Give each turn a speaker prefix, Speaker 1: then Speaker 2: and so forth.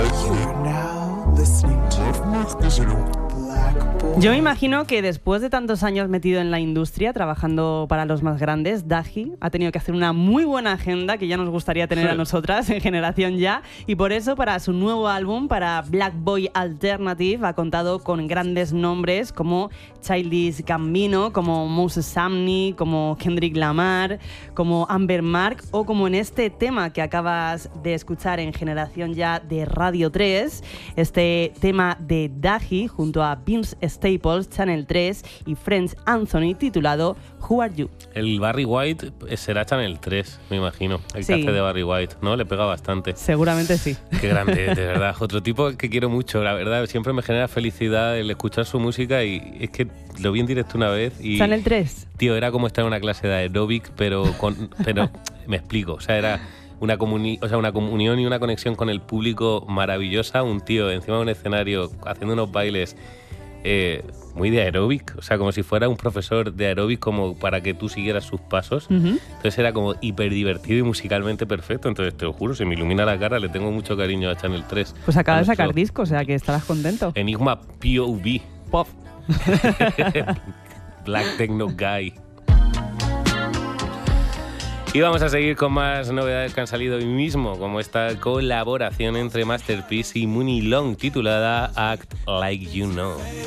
Speaker 1: You're now listening to
Speaker 2: Yo me imagino que después de tantos años metido en la industria, trabajando para los más grandes, Daji ha tenido que hacer una muy buena agenda que ya nos gustaría tener a nosotras en Generación Ya, y por eso para su nuevo álbum, para Black Boy Alternative, ha contado con grandes nombres como Childish Gambino, como Moses Sumney, como Kendrick Lamar, como Amber Mark, o como en este tema que acabas de escuchar en Generación Ya de Radio 3, este tema de Daji junto a Vince Staples, Channel 3 y French Anthony, titulado Who Are You?
Speaker 3: El Barry White será Channel 3, me imagino. El que hace de Barry White, ¿no? Le pega bastante.
Speaker 2: Seguramente sí.
Speaker 3: Qué grande, de verdad. Otro tipo que quiero mucho, la verdad. Siempre me genera felicidad el escuchar su música, y es que lo vi en directo una vez y...
Speaker 2: Channel 3.
Speaker 3: Tío, era como estar en una clase de aeróbic, pero me explico. O sea, era una comunión y una conexión con el público maravillosa. Un tío encima de un escenario haciendo unos bailes muy de aeróbic, o sea, como si fuera un profesor de aeróbic, como para que tú siguieras sus pasos. Entonces era como hiper divertido y musicalmente perfecto. Entonces, te lo juro, se me ilumina la cara, le tengo mucho cariño a Channel 3.
Speaker 2: Pues acaba de sacar disco, o sea que estarás contento.
Speaker 3: Enigma POV.
Speaker 2: Pop.
Speaker 3: Black Techno Guy. Y vamos a seguir con más novedades que han salido hoy mismo, como esta colaboración entre Masterpiece y Mooney Long, titulada Act Like You Know.